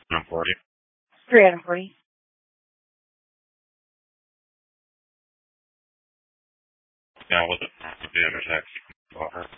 140. 340. Now with the damage tax offer.